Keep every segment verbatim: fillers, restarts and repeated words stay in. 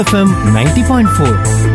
FM ninety point four.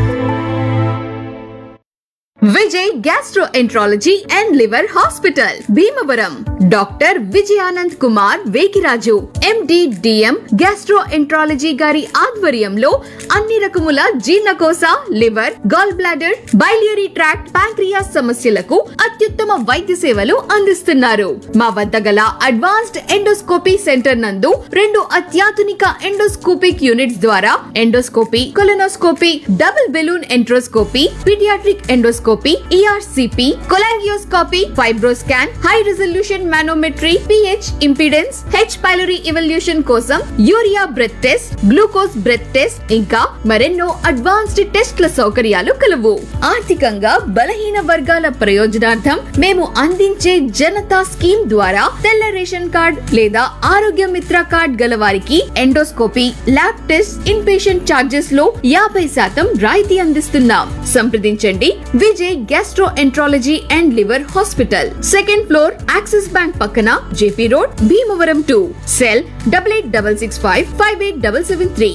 Vijay gastroenterology and liver hospital Bhimavaram. Doctor Vijayanand Kumar Vekiraju MD DM gastroenterology గారి ఆధ్వర్యంలో అన్ని రకముల జీర్ణకోశ, liver, gall bladder, biliary tract, pancreas సమస్యలకు అత్యుత్తమ వైద్య సేవలు అందిస్తున్నారు. మా వద్ద గల అడ్వాన్స్డ్ ఎండోస్కోపీ సెంటర్ నందు రెండు అత్యాధునిక ఎండోస్కోపిక్ యూనిట్స్ ద్వారా endoscopy, colonoscopy, double balloon enteroscopy, paediatric endoscopy, ERCP, cholangioscopy, FibroScan, high resolution manometry, pH impedance, H pylori evolution కోసం urea breath test, glucose breath test, ఇంకా మరెన్నో అడ్వాన్స్డ్ టెస్ట్ల సౌకర్యాలు కలవు. ఆర్థికంగా బలహీన వర్గాల ప్రయోజనార్థం మేము అందించే జనతా స్కీమ్ ద్వారా తెల్ల రేషన్ కార్డ్ లేదా ఆరోగ్య మిత్ర కార్డ్ గల వారికి endoscopy, lab test, in patient charges లో యాభై శాతం రాయితీ అందిస్తున్నాం. సంప్రదించండి Vijay gastroenterology and liver hospital, second floor, axis bank పక్కన, JP road, Bhimavaram two. Cell double eight double six five five eight double seven three.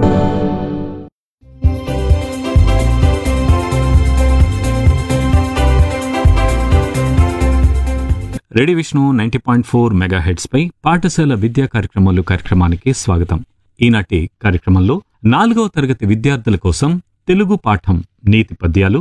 Ready Vishnu ninety point four mega heads పై పాఠశాల విద్యా కార్యక్రమాలు కార్యక్రమానికి స్వాగతం. ఈనాటి కార్యక్రమంలో నాలుగవ తరగతి విద్యార్థుల కోసం తెలుగు పాఠం నీతి పద్యాలు,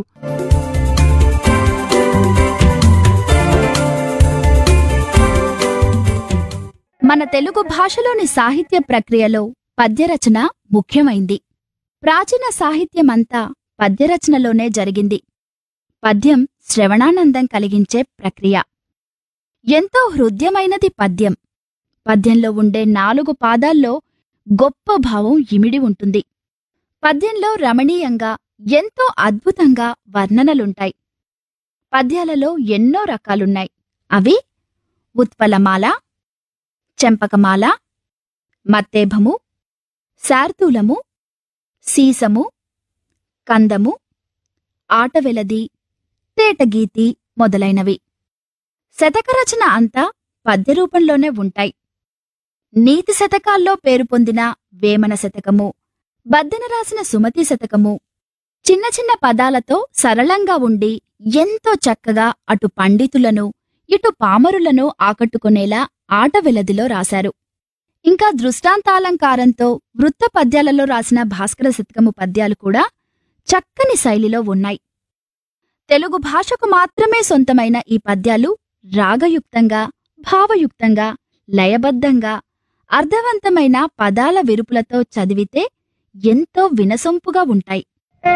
మన తెలుగు భాషలోని సాహిత్య ప్రక్రియలో పద్యరచన ముఖ్యమైంది. ప్రాచీన సాహిత్యమంతా పద్యరచనలోనే జరిగింది. పద్యం శ్రవణానందం కలిగించే ప్రక్రియ. ఎంతో హృద్యమైనది పద్యం. పద్యంలో ఉండే నాలుగు పాదాల్లో గొప్ప భావం ఇమిడి ఉంటుంది. పద్యంలో రమణీయంగా, ఎంతో అద్భుతంగా వర్ణనలుంటాయి. పద్యాలలో ఎన్నో రకాలున్నాయి. అవి ఉత్పలమాల, చెంపకమాల, మత్తేభము, శార్దూలము, సీసము, కందము, ఆటవెలది, తేటగీతి మొదలైనవి. శతకరచన అంతా పద్యరూపంలోనే ఉంటాయి. నీతి శతకాల్లో పేరు పొందిన వేమన శతకము, బద్దెన రాసిన సుమతి శతకము చిన్న చిన్న పదాలతో సరళంగా ఉండి ఎంతో చక్కగా అటు పండితులను ఇటు పామరులను ఆకట్టుకునేలా ఆటవెలదిలో రాశారు. ఇంకా దృష్టాంతాలంకారంతో వృత్త పద్యాలలో రాసిన భాస్కర శతకము పద్యాలు కూడా చక్కని శైలిలో ఉన్నాయి. తెలుగు భాషకు మాత్రమే సొంతమైన ఈ పద్యాలు రాగయుక్తంగా, భావయుక్తంగా, లయబద్ధంగా, అర్థవంతమైన పదాల విరుపులతో చదివితే ఎంతో వినసొంపుగా ఉంటాయి.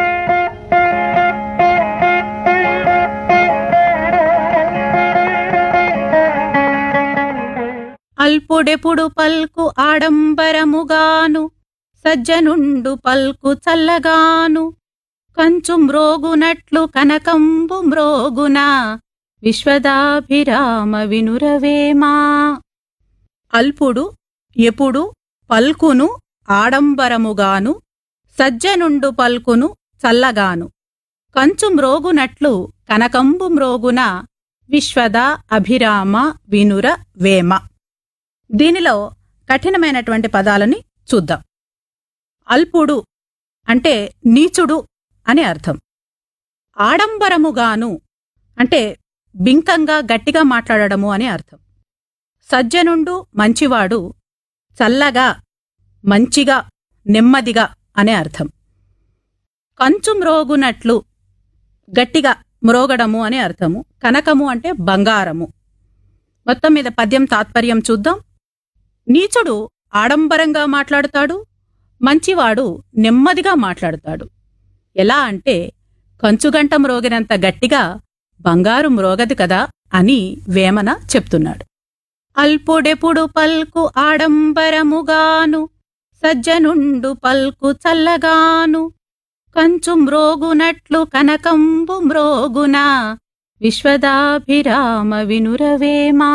అల్పుడెప్పుడు పల్కు ఆడంబరముగాను, సజ్జనుండు పల్కు చల్లగాను, కంచు మ్రోగునట్లు కనకంబు మ్రోగున, విశ్వదాభిరామ వినురవేమా. అల్పుడు ఎప్పుడు పల్కును ఆడంబరముగాను, సజ్జనుండు పల్కును చల్లగాను, కంచు మ్రోగునట్లు కనకంబు మ్రోగున, విశ్వద అభిరామ వినుర వేమ. దీనిలో కఠినమైనటువంటి పదాలని చూద్దాం. అల్పుడు అంటే నీచుడు అని అర్థం. ఆడంబరముగాను అంటే బింకంగా గట్టిగా మాట్లాడడము అని అర్థం. సజ్జనుండు మంచివాడు, చల్లగా మంచిగా నెమ్మదిగా అనే అర్థం. కంచు మ్రోగునట్లు గట్టిగా మ్రోగడము అని అర్థము. కనకము అంటే బంగారము. మొత్తం మీద పద్యం తాత్పర్యం చూద్దాం. నీచుడు ఆడంబరంగా మాట్లాడుతాడు, మంచివాడు నెమ్మదిగా మాట్లాడుతాడు. ఎలా అంటే కంచుగంట మ్రోగినంత గట్టిగా బంగారు మ్రోగదు కదా అని వేమన చెప్తున్నాడు. అల్పుడెప్పుడు పల్కు ఆడంబరముగాను, సజ్జనుండు పల్కు చల్లగాను, కంచు మ్రోగునట్లు కనకంబు మ్రోగున, విశ్వదాభిరామ వినురవేమా.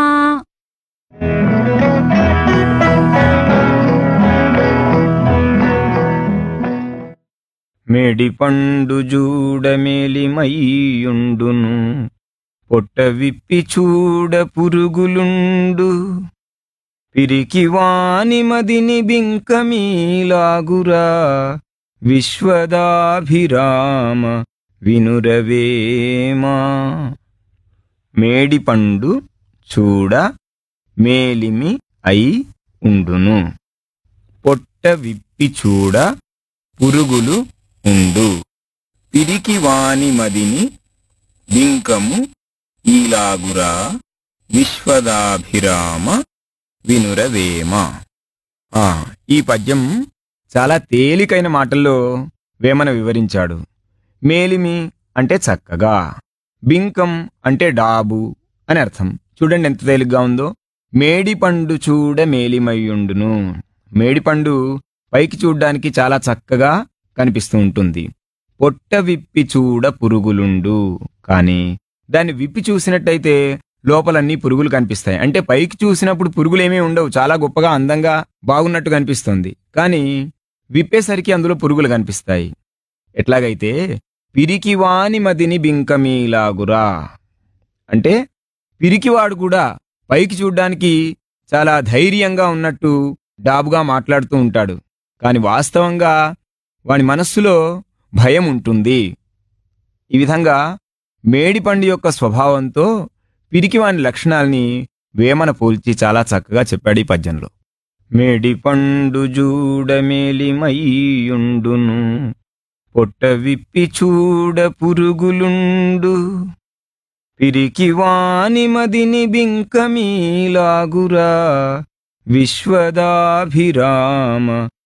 మేడిపండు జూడమేలిమయ్యుండును, పొట్ట విప్పి చూడ పురుగులుండు, పిరికి వాని మదిని బింకమీలాగురా, విశ్వదాభిరామ వినురవేమా. మేడిపండు చూడ మేలిమి అయి ఉండును, పొట్ట విప్పి చూడ పురుగులు ఉండు, పిరికి వాని మదిని బింకము ఈలాగురా, విశ్వదాభిరామ వినురవేమ. ఆ, ఈ పద్యం చాలా తేలికైన మాటల్లో వేమన వివరించాడు. మేలిమి అంటే చక్కగా, బింకం అంటే డాబు అని అర్థం. చూడండి ఎంత తేలిగ్గా ఉందో. మేడిపండు చూడ మేలిమయ్యుండును. మేడిపండు పైకి చూడ్డానికి చాలా చక్కగా కనిపిస్తూ ఉంటుంది. పొట్ట విప్పి చూడ పురుగులుండు, కానీ దాన్ని విప్పి చూసినట్టయితే లోపలన్నీ పురుగులు కనిపిస్తాయి. అంటే పైకి చూసినప్పుడు పురుగులేమీ ఉండవు, చాలా గొప్పగా అందంగా బాగున్నట్టు కనిపిస్తుంది. కానీ విప్పేసరికి అందులో పురుగులు కనిపిస్తాయి. ఎట్లాగైతే పిరికివాని మదిని బింకమీలాగురా, అంటే పిరికివాడు కూడా పైకి చూడ్డానికి చాలా ధైర్యంగా ఉన్నట్టు డాబుగా మాట్లాడుతూ ఉంటాడు, కానీ వాస్తవంగా వాని మనస్సులో భయం ఉంటుంది. ఈ విధంగా మేడిపండు యొక్క స్వభావంతో పిరికివాని లక్షణాల్ని వేమన పోల్చి చాలా చక్కగా చెప్పాడు ఈ పద్యంలో. మేడిపండు జూడ మేలిమయ్యుండును, పొట్ట విప్పి చూడ పురుగులుండు, పిరికివాని మదిని బింకమీలాగురా, విశ్వదాభిరామ